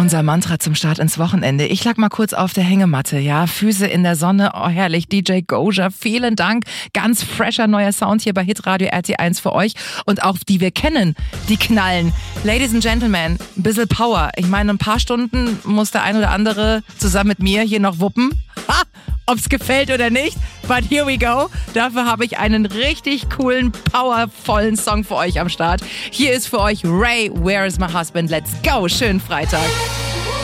Unser Mantra zum Start ins Wochenende. Ich lag mal kurz auf der Hängematte, ja. Füße in der Sonne, oh herrlich. DJ Goja, vielen Dank. Ganz fresher neuer Sound hier bei Hitradio RT1 für euch. Und auch die wir kennen, die knallen. Ladies and Gentlemen, ein bisschen Power. Ich meine, ein paar Stunden muss der ein oder andere zusammen mit mir hier noch wuppen. Ha! Ob's gefällt oder nicht, but here we go. Dafür habe ich einen richtig coolen, powervollen Song für euch am Start. Hier ist für euch Ray, Where is my husband? Let's go. Schönen Freitag.